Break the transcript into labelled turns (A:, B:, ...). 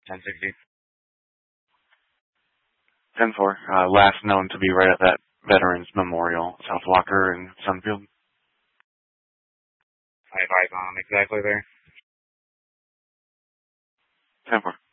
A: 1060.
B: 10-4. Last known to be right at that Veterans Memorial, South Walker and Sunfield.
A: I advise on exactly there.
B: 10-4.